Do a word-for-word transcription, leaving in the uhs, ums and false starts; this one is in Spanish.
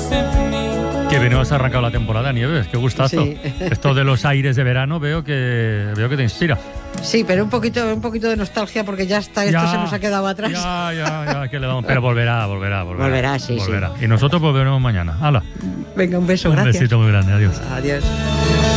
Que bien has arrancado la temporada, Nieves, qué gustazo. Sí. Esto de los aires de verano veo que veo que te inspira. Sí, pero un poquito, un poquito de nostalgia porque ya está, esto Ya, se nos ha quedado atrás. Ya, ya, ya, que le damos. Pero volverá, volverá, volverá. Volverá, sí, volverá. Y nosotros volveremos mañana. ¡Hala! Venga, un beso, Un gracias. besito muy grande, adiós. Adiós.